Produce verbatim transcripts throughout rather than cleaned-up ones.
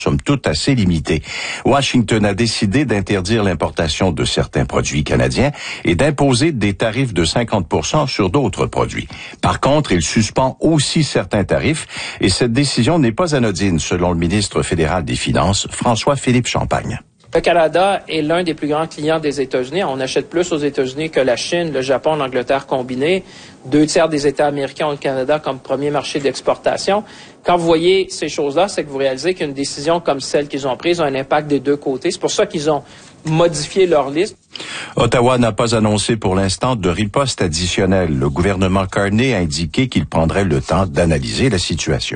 somme toute assez limitée. Washington a décidé d'interdire l'importation de certains produits canadiens et d'imposer des tarifs de cinquante pour cent sur d'autres produits. Par contre, il suspend aussi certains tarifs et cette décision n'est pas anodine, selon le ministre fédéral des Finances, François-Philippe Champagne. Le Canada est l'un des plus grands clients des États-Unis. On achète plus aux États-Unis que la Chine, le Japon, l'Angleterre combinés. Deux tiers des États américains ont le Canada comme premier marché d'exportation. Quand vous voyez ces choses-là, c'est que vous réalisez qu'une décision comme celle qu'ils ont prise a un impact des deux côtés. C'est pour ça qu'ils ont modifié leur liste. Ottawa n'a pas annoncé pour l'instant de riposte additionnelle. Le gouvernement Carney a indiqué qu'il prendrait le temps d'analyser la situation.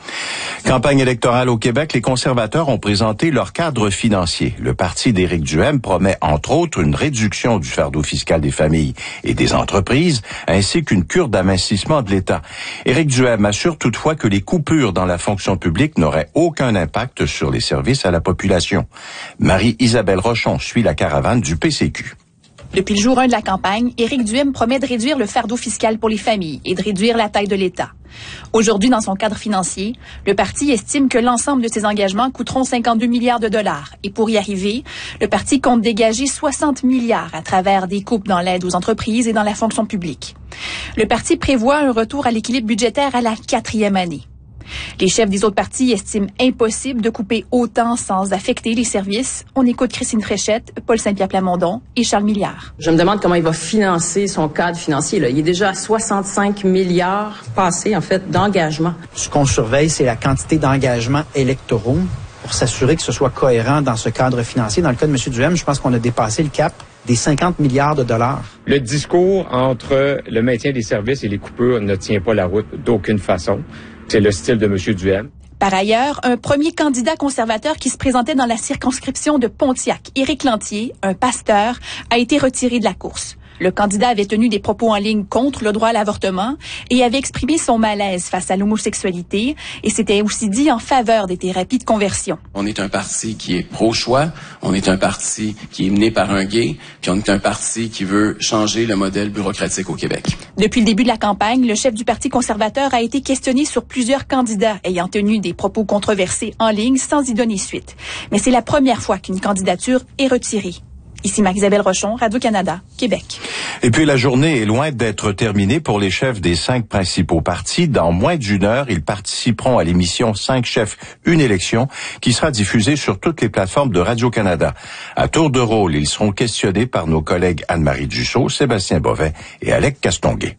Campagne électorale au Québec, les conservateurs ont présenté leur cadre financier. Le parti d'Éric Duhaime promet entre autres une réduction du fardeau fiscal des familles et des entreprises, ainsi qu'une cure d'amincissement de l'État. Éric Duhaime assure toutefois que les coupures dans la fonction publique n'auraient aucun impact sur les services à la population. Marie-Isabelle Rochon suit la caravane du P C Q. Depuis le jour un de la campagne, Éric Duhaime promet de réduire le fardeau fiscal pour les familles et de réduire la taille de l'État. Aujourd'hui, dans son cadre financier, le parti estime que l'ensemble de ses engagements coûteront cinquante-deux milliards de dollars. Et pour y arriver, le parti compte dégager soixante milliards à travers des coupes dans l'aide aux entreprises et dans la fonction publique. Le parti prévoit un retour à l'équilibre budgétaire à la quatrième année. Les chefs des autres partis estiment impossible de couper autant sans affecter les services. On écoute Christine Fréchette, Paul Saint-Pierre Plamondon et Charles Milliard. Je me demande comment il va financer son cadre financier. Là. Il est déjà à soixante-cinq milliards passés, en fait, d'engagement. Ce qu'on surveille, c'est la quantité d'engagements électoraux pour s'assurer que ce soit cohérent dans ce cadre financier. Dans le cas de M. Duhaime, je pense qu'on a dépassé le cap des cinquante milliards de dollars. Le discours entre le maintien des services et les coupures ne tient pas la route d'aucune façon. C'est le style de M. Duhaime. Par ailleurs, un premier candidat conservateur qui se présentait dans la circonscription de Pontiac, Éric Lantier, un pasteur, a été retiré de la course. Le candidat avait tenu des propos en ligne contre le droit à l'avortement et avait exprimé son malaise face à l'homosexualité et s'était aussi dit en faveur des thérapies de conversion. On est un parti qui est pro-choix, on est un parti qui est mené par un gay, puis on est un parti qui veut changer le modèle bureaucratique au Québec. Depuis le début de la campagne, le chef du Parti conservateur a été questionné sur plusieurs candidats ayant tenu des propos controversés en ligne sans y donner suite. Mais c'est la première fois qu'une candidature est retirée. Ici Marie-Isabelle Rochon, Radio-Canada, Québec. Et puis la journée est loin d'être terminée pour les chefs des cinq principaux partis. Dans moins d'une heure, ils participeront à l'émission Cinq chefs, une élection, qui sera diffusée sur toutes les plateformes de Radio-Canada. À tour de rôle, ils seront questionnés par nos collègues Anne-Marie Dussault, Sébastien Bovet et Alec Castonguay.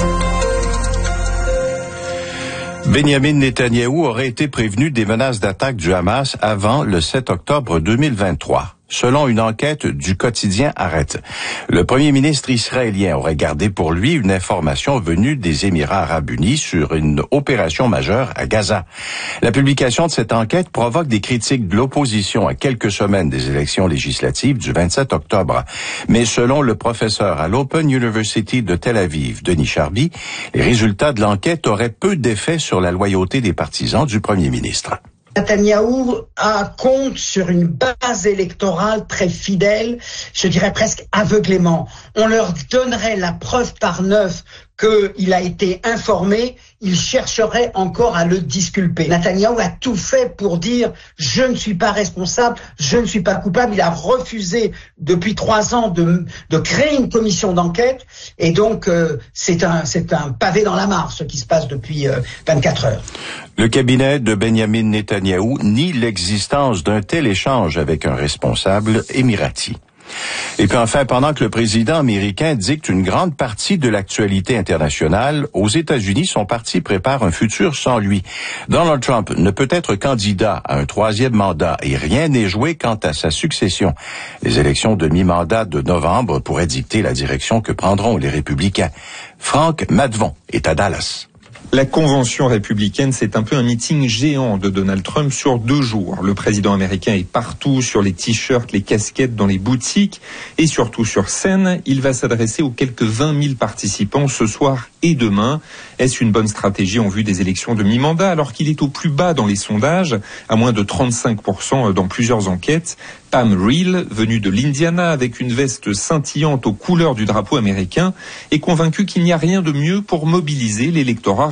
Benjamin Netanyahou aurait été prévenu des menaces d'attaque du Hamas avant le sept octobre deux mille vingt-trois. Selon une enquête du quotidien Haaretz, le premier ministre israélien aurait gardé pour lui une information venue des Émirats arabes unis sur une opération majeure à Gaza. La publication de cette enquête provoque des critiques de l'opposition à quelques semaines des élections législatives du vingt-sept octobre. Mais selon le professeur à l'Open University de Tel Aviv, Denis Charby, les résultats de l'enquête auraient peu d'effet sur la loyauté des partisans du premier ministre. Netanyahou a compte sur une base électorale très fidèle, je dirais presque aveuglément. On leur donnerait la preuve par neuf qu'il a été informé, il chercherait encore à le disculper. Netanyahou a tout fait pour dire « je ne suis pas responsable, je ne suis pas coupable ». Il a refusé depuis trois ans de, de créer une commission d'enquête et donc euh, c'est un, c'est un pavé dans la mare ce qui se passe depuis euh, vingt-quatre heures. Le cabinet de Benjamin Netanyahou nie l'existence d'un tel échange avec un responsable émirati. Et puis enfin, pendant que le président américain dicte une grande partie de l'actualité internationale, aux États-Unis, son parti prépare un futur sans lui. Donald Trump ne peut être candidat à un troisième mandat et rien n'est joué quant à sa succession. Les élections de mi-mandat de novembre pourraient dicter la direction que prendront les républicains. Franck Madvon est à Dallas. La convention républicaine, c'est un peu un meeting géant de Donald Trump sur deux jours. Le président américain est partout, sur les t-shirts, les casquettes, dans les boutiques et surtout sur scène. Il va s'adresser aux quelques vingt mille participants ce soir et demain. Est-ce une bonne stratégie en vue des élections de mi-mandat alors qu'il est au plus bas dans les sondages, à moins de trente-cinq pour cent dans plusieurs enquêtes? Pam Reel, venue de l'Indiana avec une veste scintillante aux couleurs du drapeau américain, est convaincue qu'il n'y a rien de mieux pour mobiliser l'électorat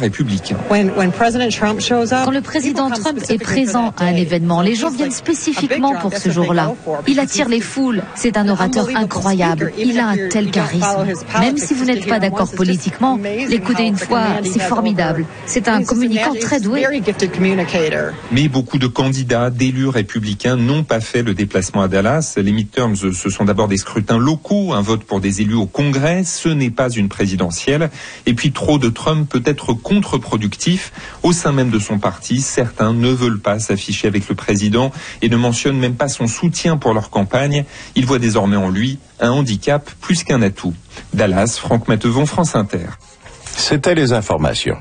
républicains. Quand le président Trump est présent à un événement, les gens viennent spécifiquement pour ce jour-là. Il attire les foules. C'est un orateur incroyable. Il a un tel charisme. Même si vous n'êtes pas d'accord politiquement, l'écouter une fois, c'est formidable. C'est un communicant très doué. Mais beaucoup de candidats, d'élus républicains n'ont pas fait le déplacement à Dallas. Les midterms, ce sont d'abord des scrutins locaux, un vote pour des élus au Congrès. Ce n'est pas une présidentielle. Et puis trop de Trump peut être contre-productif. Au sein même de son parti, certains ne veulent pas s'afficher avec le président et ne mentionnent même pas son soutien pour leur campagne. Ils voient désormais en lui un handicap plus qu'un atout. Dallas, Franck Matevon, France Inter. C'était les informations.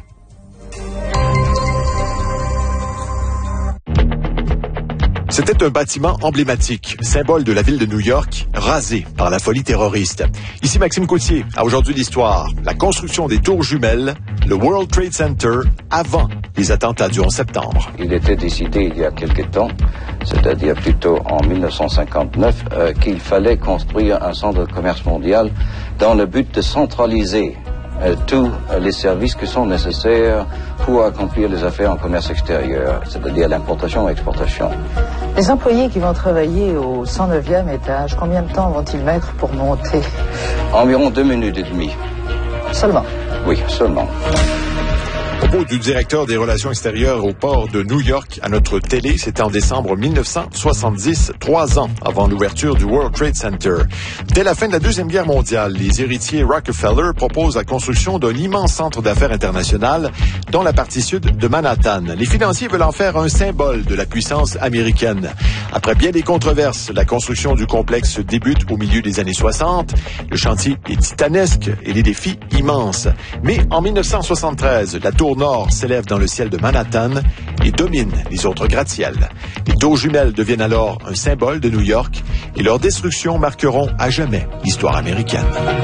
C'était un bâtiment emblématique, symbole de la ville de New York, rasé par la folie terroriste. Ici Maxime Coutier, à Aujourd'hui l'Histoire, la construction des tours jumelles, le World Trade Center, avant les attentats du onze septembre. Il était décidé il y a quelque temps, c'est-à-dire plutôt en mille neuf cent cinquante-neuf, euh, qu'il fallait construire un centre de commerce mondial dans le but de centraliser euh, tous euh, les services qui sont nécessaires pour accomplir les affaires en commerce extérieur, c'est-à-dire l'importation et l'exportation. Les employés qui vont travailler au cent neuvième étage, combien de temps vont-ils mettre pour monter? Environ deux minutes et demie. Seulement? Oui, seulement. Propos du directeur des relations extérieures au port de New York à notre télé, c'était en décembre mille neuf cent soixante-dix, trois ans avant l'ouverture du World Trade Center. Dès la fin de la Deuxième Guerre mondiale, les héritiers Rockefeller proposent la construction d'un immense centre d'affaires international dans la partie sud de Manhattan. Les financiers veulent en faire un symbole de la puissance américaine. Après bien des controverses, la construction du complexe débute au milieu des années soixante. Le chantier est titanesque et les défis immenses. Mais en mille neuf cent soixante-treize, la tour nord s'élève dans le ciel de Manhattan et domine les autres gratte-ciels. Les tours jumelles deviennent alors un symbole de New York et leur destruction marqueront à jamais l'histoire américaine.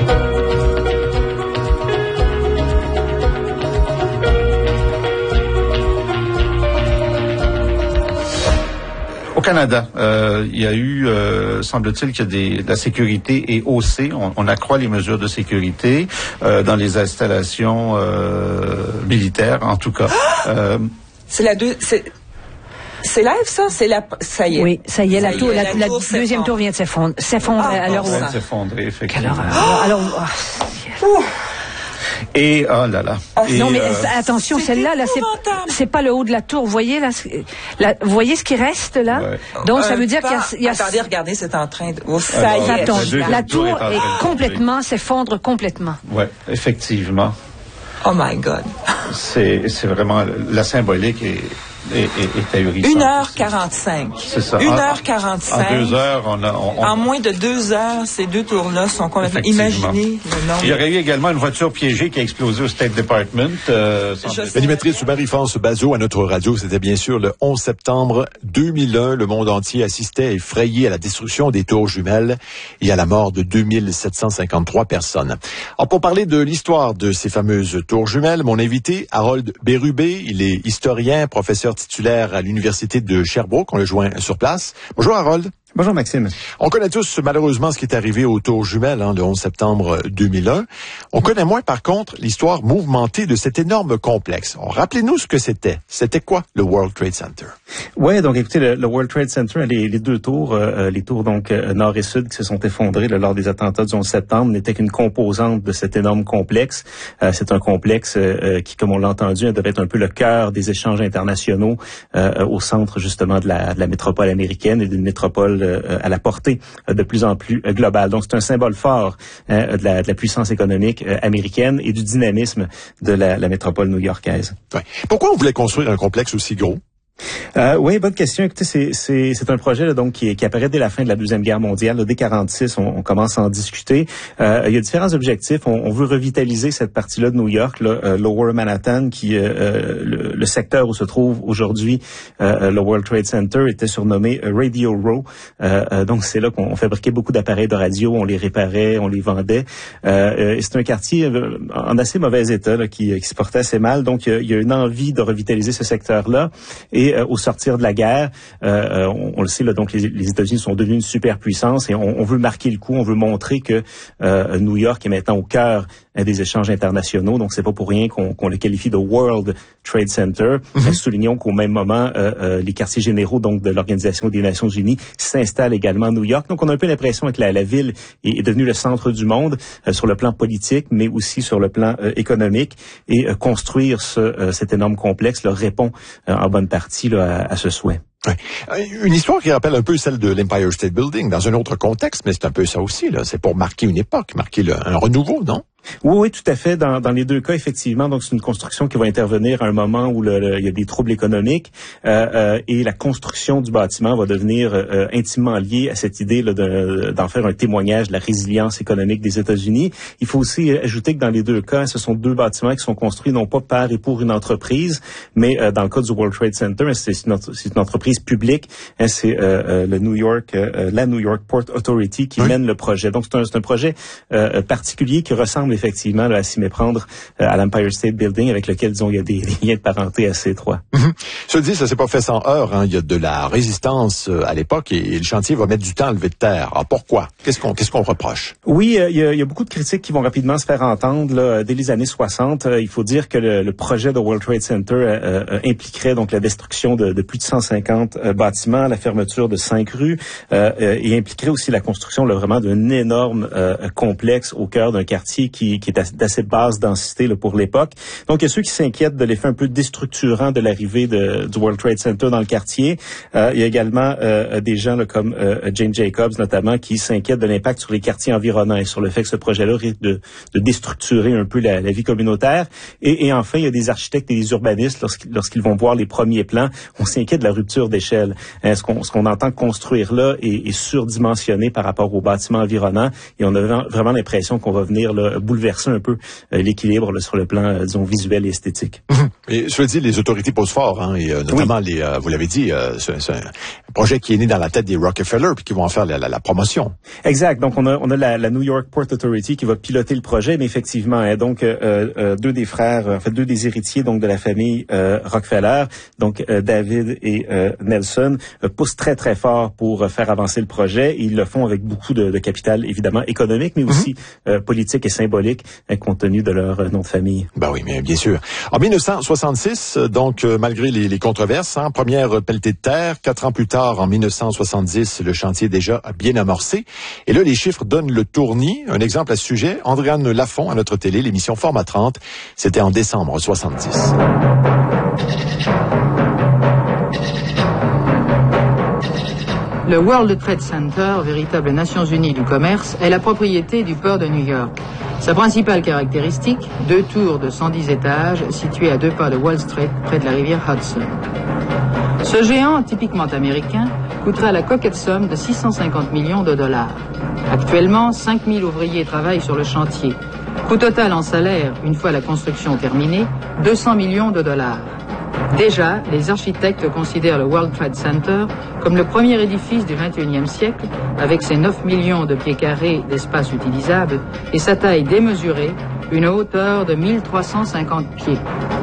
Au Canada, euh, il y a eu, euh, semble-t-il, que des, la sécurité est haussée. On, on accroît les mesures de sécurité euh, dans les installations euh, militaires, en tout cas. Euh, c'est la deux. C'est... C'est live, ça? C'est la, ça y est. Oui, ça y est, la, ça tour, y est, la, la, la tour deuxième tour vient de s'effondrer. S'effondrer ah, à l'heure où ça. s'effondrer, effectivement. Alors, alors, oh, Et, oh là là. Ah, Et, non, mais euh, attention, celle-là, là, c'est, c'est pas le haut de la tour. Vous voyez, là, là vous voyez ce qui reste, là? Ouais. Donc, ça veut dire qu'il y a, il y a... Attendez, regardez, c'est en train de... Oh, ça y est. tombe. La, la tour est, est complètement, s'effondre complètement. Oui, effectivement. Oh my God. C'est, c'est vraiment, la symbolique est... Et, et, et ahurissant. une heure quarante-cinq. C'est ça. une heure quarante-cinq. En deux heures, on a... On, on... En moins de deux heures, ces deux tours-là sont complètement... Imaginez le nombre. Il y aurait eu également une voiture piégée qui a explosé au State Department. Euh, L'animatrice Marie-France Bazot à notre radio, c'était bien sûr le onze septembre deux mille un. Le monde entier assistait effrayé à la destruction des tours jumelles et à la mort de deux mille sept cent cinquante-trois personnes. Alors, pour parler de l'histoire de ces fameuses tours jumelles, mon invité, Harold Bérubé, il est historien, professeur titulaire à l'Université de Sherbrooke. On le joint sur place. Bonjour Harold. Bonjour Maxime. On connaît tous malheureusement ce qui est arrivé aux tours jumelles hein, le onze septembre deux mille un. On connaît moins par contre l'histoire mouvementée de cet énorme complexe. Alors, rappelez-nous ce que c'était. C'était quoi le World Trade Center? Oui, donc écoutez, le, le World Trade Center, les, les deux tours, euh, les tours donc euh, nord et sud qui se sont effondrées là, lors des attentats du onze septembre n'étaient qu'une composante de cet énorme complexe. Euh, c'est un complexe euh, qui, comme on l'a entendu, devait être un peu le cœur des échanges internationaux euh, au centre justement de la, de la métropole américaine et d'une métropole à la portée de plus en plus globale. Donc, c'est un symbole fort hein, de, la, de la puissance économique américaine et du dynamisme de la, la métropole new-yorkaise. Ouais. Pourquoi on voulait construire un complexe aussi gros? Euh, oui, bonne question. Écoutez, c'est, c'est, c'est un projet là, donc qui, qui apparaît dès la fin de la Deuxième Guerre mondiale. Là, dès quarante-six, on, on commence à en discuter. Euh, il y a différents objectifs. On, on veut revitaliser cette partie-là de New York, là, euh, Lower Manhattan, qui euh, le, le secteur où se trouve aujourd'hui euh, le World Trade Center était surnommé Radio Row. Euh, donc, c'est là qu'on fabriquait beaucoup d'appareils de radio, on les réparait, on les vendait. Euh, et c'est un quartier euh, en assez mauvais état là, qui, qui se portait assez mal. Donc, il y a, il y a une envie de revitaliser ce secteur-là. Et euh, au sortir de la guerre, euh, on, on le sait, là, donc les, les États-Unis sont devenus une superpuissance et on, on veut marquer le coup, on veut montrer que euh, New York est maintenant au cœur euh, des échanges internationaux. Donc, c'est pas pour rien qu'on, qu'on le qualifie de World Trade Center. Mm-hmm. Soulignons qu'au même moment, euh, euh, les quartiers généraux donc de l'Organisation des Nations Unies s'installent également à New York. Donc, on a un peu l'impression que la, la ville est, est devenue le centre du monde euh, sur le plan politique, mais aussi sur le plan euh, économique. Et euh, construire ce, euh, cet énorme complexe là, répond euh, en bonne partie là, à, à ce souhait. Ouais. Une histoire qui rappelle un peu celle de l'Empire State Building dans un autre contexte, mais c'est un peu ça aussi, là. C'est pour marquer une époque, marquer le, un renouveau, non? Oui, oui, tout à fait. Dans, dans les deux cas, effectivement, donc c'est une construction qui va intervenir à un moment où le, le, il y a des troubles économiques euh, euh, et la construction du bâtiment va devenir euh, intimement liée à cette idée là, de, d'en faire un témoignage de la résilience économique des États-Unis. Il faut aussi ajouter que dans les deux cas, ce sont deux bâtiments qui sont construits non pas par et pour une entreprise, mais euh, dans le cas du World Trade Center, c'est une, c'est une entreprise publique. Hein, c'est euh, euh, le New York, euh, la New York Port Authority qui oui. mène le projet. Donc c'est un, c'est un projet euh, particulier qui ressemble effectivement là, à s'y méprendre euh, à l'Empire State Building, avec lequel, disons, il y a des, des liens de parenté assez étroits. Mm-hmm. Je te dis, ça s'est pas fait sans heurts. Hein. Il y a de la résistance euh, à l'époque et, et le chantier va mettre du temps à lever de terre. Alors pourquoi? Qu'est-ce qu'on, qu'est-ce qu'on reproche? Oui, euh, il, y a, il y a beaucoup de critiques qui vont rapidement se faire entendre. Là, dès les années soixante, euh, il faut dire que le, le projet de World Trade Center euh, euh, impliquerait donc la destruction de, de plus de cent cinquante euh, bâtiments, la fermeture de cinq rues euh, euh, et impliquerait aussi la construction là, vraiment d'un énorme euh, complexe au cœur d'un quartier qui, qui est d'assez basse densité là, pour l'époque. Donc, il y a ceux qui s'inquiètent de l'effet un peu déstructurant de l'arrivée de, du World Trade Center dans le quartier. Euh, il y a également euh, des gens là, comme euh, Jane Jacobs, notamment, qui s'inquiètent de l'impact sur les quartiers environnants et sur le fait que ce projet-là risque de, de déstructurer un peu la, la vie communautaire. Et, et enfin, il y a des architectes et des urbanistes, lorsqu'ils, lorsqu'ils vont voir les premiers plans, on s'inquiète de la rupture d'échelle. Hein, ce, qu'on, ce qu'on entend construire là est, est surdimensionné par rapport aux bâtiments environnants et on a vraiment l'impression qu'on va venir là, bouleverser un peu euh, l'équilibre là, sur le plan, euh, disons, visuel et esthétique. Mmh. Et je veux dire, les autorités posent fort, hein, et euh, notamment oui. les, euh, vous l'avez dit, euh, c'est, c'est un projet qui est né dans la tête des Rockefeller, puis qui vont en faire la, la, la promotion. Exact. Donc on a, on a la, la New York Port Authority qui va piloter le projet, mais effectivement, hein, donc euh, euh, deux des frères, en fait deux des héritiers donc de la famille euh, Rockefeller, donc euh, David et euh, Nelson, euh, poussent très très fort pour euh, faire avancer le projet. Et ils le font avec beaucoup de, de capital évidemment économique, mais aussi mmh. euh, politique et symbolique, hein, compte tenu de leur euh, nom de famille. Ben oui, mais bien sûr. En dix-neuf cent soixante-six, donc euh, malgré les, les controverses, hein, première pelletée de terre, quatre ans plus tard, en dix-neuf cent soixante-dix, le chantier déjà bien amorcé. Et là, les chiffres donnent le tournis. Un exemple à ce sujet, Andréane Lafont à notre télé, l'émission Format trente, c'était en décembre soixante-dix. Le World Trade Center, véritable Nations Unies du commerce, est la propriété du port de New York. Sa principale caractéristique, deux tours de cent dix étages situées à deux pas de Wall Street, près de la rivière Hudson. Ce géant, typiquement américain, coûtera la coquette somme de six cent cinquante millions de dollars. Actuellement, cinq mille ouvriers travaillent sur le chantier. Coût total en salaire, une fois la construction terminée, deux cents millions de dollars. Déjà, les architectes considèrent le World Trade Center comme le premier édifice du vingt et unième siècle, avec ses neuf millions de pieds carrés d'espace utilisable et sa taille démesurée, une hauteur de mille trois cent cinquante pieds.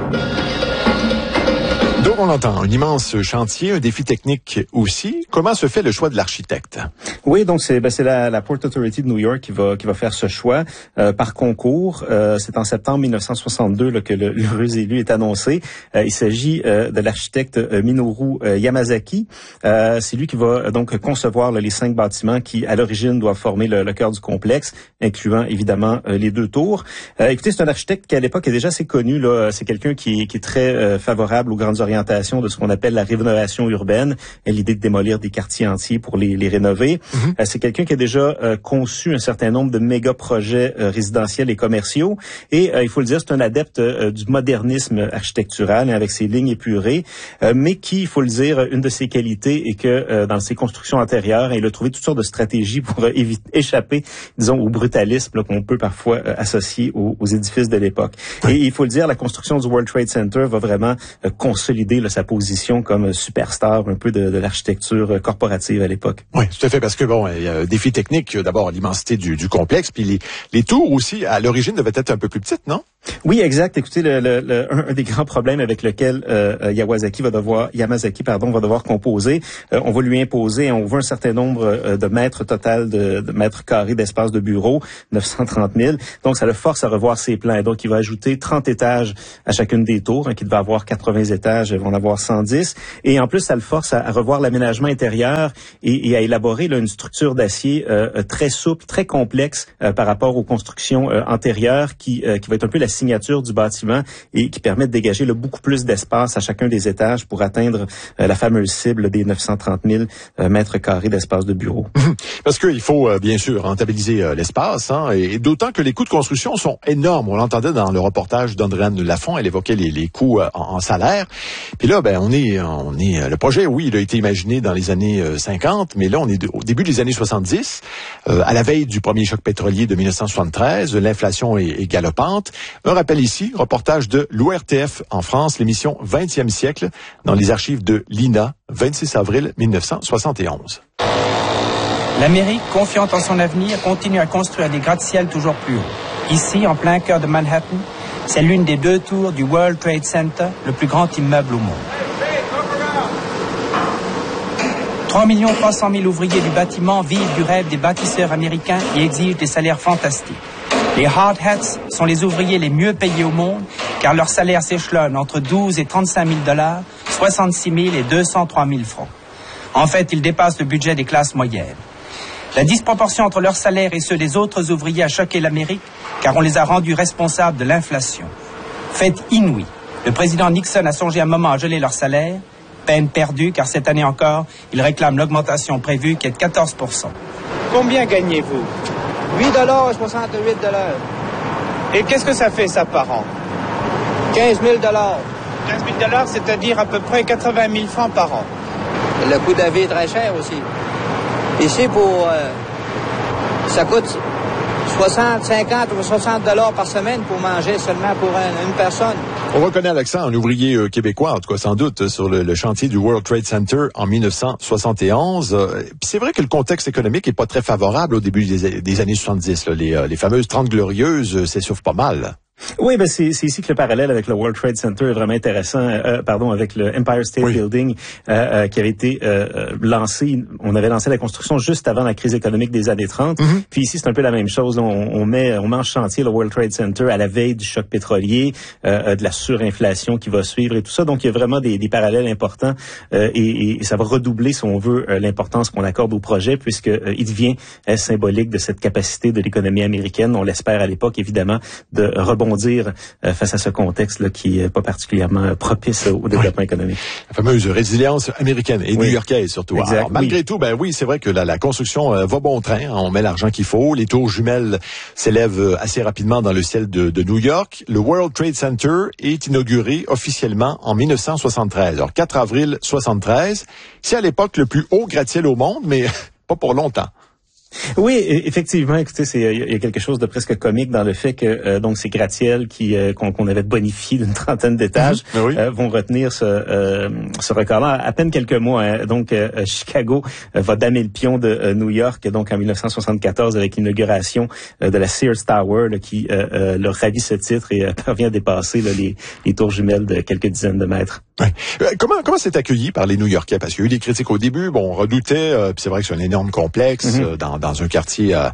Donc, on entend un immense chantier, un défi technique aussi. Comment se fait le choix de l'architecte? Oui, donc c'est ben, c'est la, la Port Authority de New York qui va qui va faire ce choix euh, par concours. Euh, c'est en septembre dix-neuf cent soixante-deux là, que le, l'heureux élu est annoncé. Euh, il s'agit euh, de l'architecte euh, Minoru euh, Yamazaki. Euh, c'est lui qui va euh, donc concevoir là, les cinq bâtiments qui, à l'origine, doivent former le, le cœur du complexe, incluant évidemment euh, les deux tours. Euh, écoutez, c'est un architecte qui à l'époque est déjà assez connu. Là, c'est quelqu'un qui, qui est très euh, favorable aux grandes orientation de ce qu'on appelle la rénovation urbaine, et l'idée de démolir des quartiers entiers pour les, les rénover. Mm-hmm. Euh, c'est quelqu'un qui a déjà euh, conçu un certain nombre de méga projets euh, résidentiels et commerciaux, et euh, il faut le dire, c'est un adepte euh, du modernisme architectural, hein, avec ses lignes épurées, euh, mais qui, il faut le dire, une de ses qualités est que euh, dans ses constructions antérieures, il a trouvé toutes sortes de stratégies pour euh, éviter, échapper, disons, au brutalisme là, qu'on peut parfois euh, associer aux, aux édifices de l'époque. Mm-hmm. Et il faut le dire, la construction du World Trade Center va vraiment euh, consolider là, sa position comme superstar un peu de, de l'architecture corporative à l'époque. Oui, tout à fait, parce que bon, il y a un défi technique, d'abord l'immensité du, du complexe, puis les, les tours aussi, à l'origine, devaient être un peu plus petites, non? Oui, exact. Écoutez, le, le, le, un, un des grands problèmes avec lequel euh, Yamazaki va devoir, Yamazaki, pardon, va devoir composer, euh, on va lui imposer, on veut un certain nombre euh, de mètres total de, de mètres carrés d'espace de bureau, neuf cent trente mille. Donc, ça le force à revoir ses plans. Et donc, il va ajouter trente étages à chacune des tours, hein, qui devait avoir quatre-vingts étages, ils vont en avoir cent dix. Et en plus, ça le force à, à revoir l'aménagement intérieur et, et à élaborer là, une structure d'acier euh, très souple, très complexe euh, par rapport aux constructions euh, antérieures, qui, euh, qui va être un peu la signature du bâtiment et qui permet de dégager là, beaucoup plus d'espace à chacun des étages pour atteindre euh, la fameuse cible des neuf cent trente mille euh, mètres carrés d'espace de bureau. Parce qu'il faut euh, bien sûr rentabiliser euh, l'espace, hein, et, et d'autant que les coûts de construction sont énormes. On l'entendait dans le reportage d'Andréane Lafont, elle évoquait les, les coûts euh, en, en salaire. Puis là, ben on est, on est, le projet, oui, il a été imaginé dans les années euh, cinquante, mais là on est de, au début des années soixante-dix, euh, à la veille du premier choc pétrolier de dix-neuf cent soixante-treize, l'inflation est, est galopante. Un rappel ici, reportage de l'O R T F en France, l'émission vingtième siècle, dans les archives de l'I N A, vingt-six avril dix-neuf cent soixante et onze. L'Amérique, confiante en son avenir, continue à construire des gratte-ciel toujours plus hauts. Ici, en plein cœur de Manhattan, c'est l'une des deux tours du World Trade Center, le plus grand immeuble au monde. trois millions trois cent mille ouvriers du bâtiment vivent du rêve des bâtisseurs américains et exigent des salaires fantastiques. Les hard hats sont les ouvriers les mieux payés au monde, car leur salaire s'échelonne entre douze et trente-cinq mille dollars, soixante-six mille et deux cent trois mille francs. En fait, ils dépassent le budget des classes moyennes. La disproportion entre leurs salaires et ceux des autres ouvriers a choqué l'Amérique, car on les a rendus responsables de l'inflation. Fait inouï, le président Nixon a songé un moment à geler leurs salaires, peine perdue, car cette année encore, il réclame l'augmentation prévue qui est de quatorze pour cent. Combien gagnez-vous? huit dollars soixante-huit dollars. Et qu'est-ce que ça fait, ça, par an? quinze mille dollars. quinze mille dollars, c'est-à-dire à peu près quatre-vingt mille francs par an. Le coût de la vie est très cher aussi. Ici, pour... Euh, ça coûte soixante, cinquante ou soixante dollars par semaine pour manger seulement pour un, une personne. On reconnaît à l'accent un ouvrier euh, québécois, en tout cas sans doute, sur le, le chantier du World Trade Center en dix-neuf cent soixante et onze. Euh, c'est vrai que le contexte économique est pas très favorable au début des, des années soixante-dix. Là. Les, euh, les fameuses trente glorieuses euh, s'essoufflent pas mal. Oui, ben c'est, c'est ici que le parallèle avec le World Trade Center est vraiment intéressant. Euh, pardon, avec le Empire State oui. Building euh, euh, qui avait été euh, lancé. On avait lancé la construction juste avant la crise économique des années trente. Mm-hmm. Puis ici, c'est un peu la même chose. On, on met, on met en chantier le World Trade Center à la veille du choc pétrolier, euh, de la surinflation qui va suivre et tout ça. Donc, il y a vraiment des, des parallèles importants euh, et, et ça va redoubler, si on veut, euh, l'importance qu'on accorde au projet, puisque euh, il devient euh, symbolique de cette capacité de l'économie américaine. On l'espère à l'époque, évidemment, de rebondir dire euh, face à ce contexte-là qui est pas particulièrement propice au développement oui. économique. La fameuse résilience américaine et oui. new-yorkaise surtout. Exact, Alors, malgré oui. tout, ben oui, c'est vrai que la, la construction euh, va bon train. Hein, on met l'argent qu'il faut. Les tours jumelles s'élèvent euh, assez rapidement dans le ciel de, de New York. Le World Trade Center est inauguré officiellement en dix-neuf cent soixante-treize. Alors, quatre avril soixante-treize. C'est à l'époque le plus haut gratte-ciel au monde, mais pas pour longtemps. Oui, effectivement. Écoutez, c'est il y a quelque chose de presque comique dans le fait que euh, donc ces gratte-ciels qui euh, qu'on, qu'on avait bonifiés d'une trentaine d'étages mmh, oui. euh, vont retenir ce, euh, ce record-là à peine quelques mois. Hein. Donc euh, Chicago euh, va damer le pion de euh, New York donc en dix-neuf cent soixante-quatorze avec l'inauguration euh, de la Sears Tower là, qui euh, euh, leur ravit ce titre et euh, parvient à dépasser là, les, les tours jumelles de quelques dizaines de mètres. Ouais. Euh, comment comment c'est accueilli par les New-Yorkais? Parce qu'il y a eu des critiques au début. Bon, on redoutait. Euh, puis c'est vrai que c'est un énorme complexe mmh. euh, dans dans un quartier à,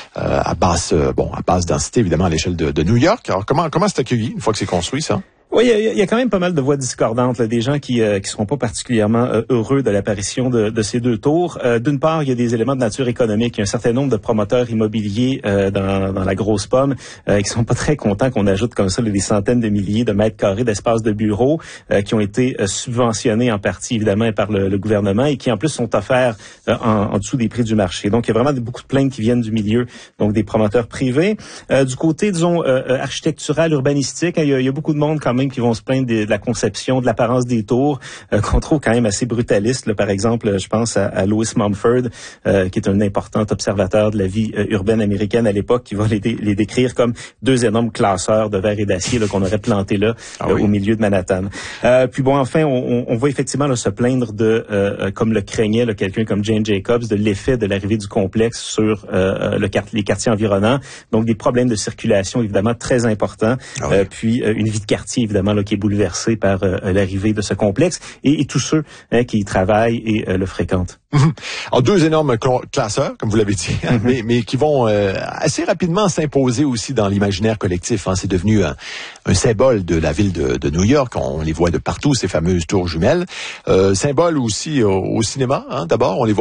à basse bon à basse densité évidemment à l'échelle de, de New York. Alors comment comment c'est accueilli une fois que c'est construit ça? Oui, il y, y a quand même pas mal de voix discordantes, là, des gens qui euh, qui seront pas particulièrement euh, heureux de l'apparition de, de ces deux tours. Euh, d'une part, il y a des éléments de nature économique. Il y a un certain nombre de promoteurs immobiliers euh, dans, dans la grosse pomme euh, qui sont pas très contents qu'on ajoute comme ça là, des centaines de milliers de mètres carrés d'espace de bureaux euh, qui ont été euh, subventionnés en partie évidemment par le, le gouvernement et qui en plus sont offerts euh, en, en dessous des prix du marché. Donc il y a vraiment beaucoup de plaintes qui viennent du milieu, donc des promoteurs privés. Euh, du côté, disons, euh, architectural, urbanistique, hein, il, y a, il y a beaucoup de monde quand même même qui vont se plaindre de, de la conception, de l'apparence des tours, euh, qu'on trouve quand même assez brutaliste. Là, par exemple, je pense à, à Louis Mumford, euh, qui est un important observateur de la vie euh, urbaine américaine à l'époque, qui va les, dé, les décrire comme deux énormes classeurs de verre et d'acier là, qu'on aurait plantés là, ah euh, oui. au milieu de Manhattan. Euh, puis bon, enfin, on, on va effectivement là, se plaindre de, euh, comme le craignait là, quelqu'un comme Jane Jacobs, de l'effet de l'arrivée du complexe sur euh, le, les quartiers environnants. Donc, des problèmes de circulation, évidemment, très importants. Ah oui. euh, puis, euh, une vie de quartier, évidemment, là, qui est bouleversée par euh, l'arrivée de ce complexe. Et, et tous ceux hein, qui y travaillent et euh, le fréquentent. Mmh. Alors, deux énormes classeurs, comme vous l'avez dit, mmh. mais, mais qui vont euh, assez rapidement s'imposer aussi dans l'imaginaire collectif. Hein. C'est devenu un, un symbole de la ville de, de New York. On les voit de partout, ces fameuses tours jumelles. Euh, symbole aussi au, au cinéma, hein, d'abord. On les voit